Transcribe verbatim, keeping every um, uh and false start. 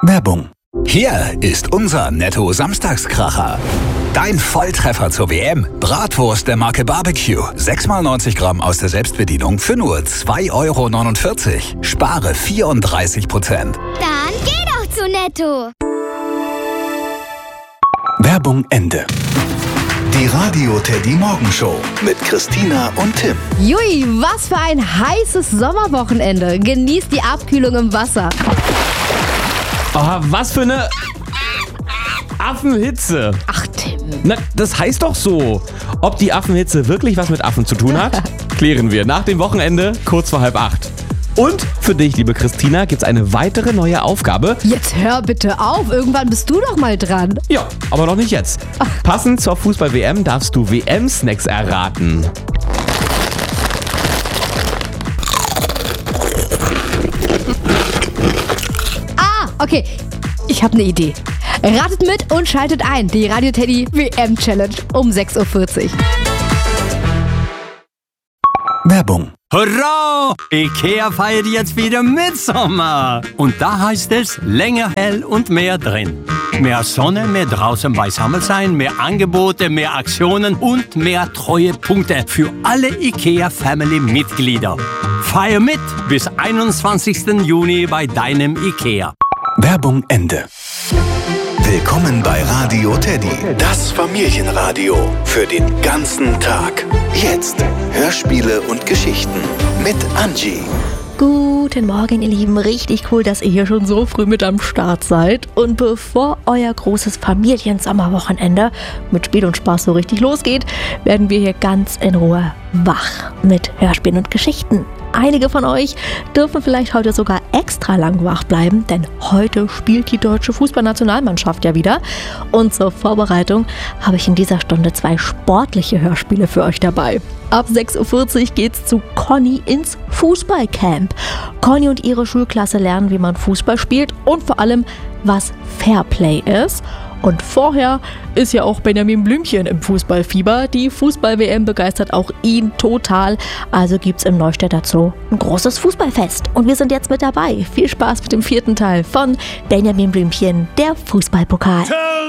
Werbung. Hier ist unser Netto-Samstagskracher. Dein Volltreffer zur W M. Bratwurst der Marke Barbecue. sechs mal neunzig Gramm aus der Selbstbedienung für nur zwei Euro neunundvierzig. Spare vierunddreißig Prozent. Dann geh doch zu Netto. Werbung Ende. Die Radio-Teddy-Morgenshow mit Christina und Tim. Jui, was für ein heißes Sommerwochenende. Genießt die Abkühlung im Wasser. Oh, was für eine Affenhitze. Ach, Tim. Na, das heißt doch so. Ob die Affenhitze wirklich was mit Affen zu tun hat, klären wir nach dem Wochenende kurz vor halb acht. Und für dich, liebe Christina, gibt's eine weitere neue Aufgabe. Jetzt hör bitte auf, irgendwann bist du doch mal dran. Ja, aber noch nicht jetzt. Passend zur Fußball-W M darfst du W M-Snacks erraten. Ah, okay, ich habe eine Idee. Ratet mit und schaltet ein. Die Radio Teddy W M-Challenge um sechs Uhr vierzig. Werbung. Hurra! IKEA feiert jetzt wieder Mitsommer. Und da heißt es länger hell und mehr drin. Mehr Sonne, mehr draußen beisammen sein, mehr Angebote, mehr Aktionen und mehr Treuepunkte für alle IKEA-Family-Mitglieder. Feier mit bis einundzwanzigsten Juni bei deinem IKEA. Werbung Ende. Willkommen bei Radio Teddy, das Familienradio für den ganzen Tag. Jetzt Hörspiele und Geschichten mit Angie. Guten Morgen, ihr Lieben. Richtig cool, dass ihr hier schon so früh mit am Start seid. Und bevor euer großes Familiensommerwochenende mit Spiel und Spaß so richtig losgeht, werden wir hier ganz in Ruhe wach mit Hörspielen und Geschichten. Einige von euch dürfen vielleicht heute sogar extra lang wach bleiben, denn heute spielt die deutsche Fußballnationalmannschaft ja wieder. Und zur Vorbereitung habe ich in dieser Stunde zwei sportliche Hörspiele für euch dabei. Ab sechs Uhr vierzig geht's zu Conny ins Fußballcamp. Conny und ihre Schulklasse lernen, wie man Fußball spielt und vor allem, was Fairplay ist. Und vorher ist ja auch Benjamin Blümchen im Fußballfieber. Die Fußball-W M begeistert auch ihn total. Also gibt's im Neustädter Zoo ein großes Fußballfest. Und wir sind jetzt mit dabei. Viel Spaß mit dem vierten Teil von Benjamin Blümchen, der Fußballpokal. Tell